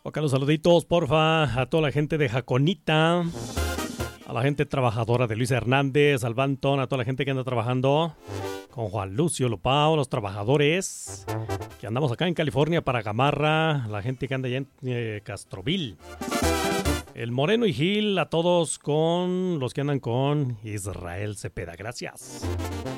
Toca los saluditos, porfa, a toda la gente de Jaconita, a la gente trabajadora de Luis Hernández, al Bantón, a toda la gente que anda trabajando con Juan Lucio Lopao, los trabajadores que andamos acá en California para Gamarra, la gente que anda allá en Castroville, el Moreno y Gil, a todos con los que andan con Israel Cepeda. Gracias.